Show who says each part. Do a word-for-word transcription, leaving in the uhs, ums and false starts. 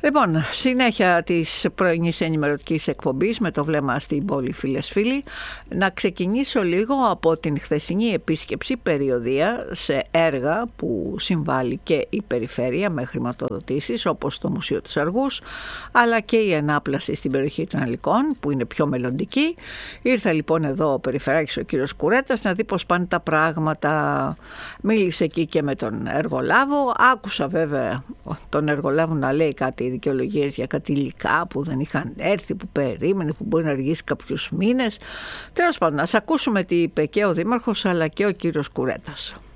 Speaker 1: Λοιπόν, συνέχεια της πρωινής ενημερωτικής εκπομπής με το βλέμμα στην πόλη, φίλες φίλοι, να ξεκινήσω λίγο από την χθεσινή επίσκεψη περιοδεία σε έργα που συμβάλλει και η περιφέρεια με χρηματοδοτήσεις όπως το Μουσείο της Αργούς, αλλά και η ενάπλαση στην περιοχή των Αλικών που είναι πιο μελλοντική. Ήρθε λοιπόν εδώ ο Περιφερειάρχης ο κύριος Κουρέτας να δει πώς πάνε τα πράγματα. Μίλησε εκεί και με τον εργολάβο. Άκουσα βέβαια τον εργολάβο να λέει κάτι δικαιολογίες για κάτι υλικά που δεν είχαν έρθει, που περίμενε, που μπορεί να αργήσει κάποιους μήνες. Τέλος πάντων, ας ακούσουμε τι είπε και ο Δήμαρχος αλλά και ο κύριος Κουρέτας.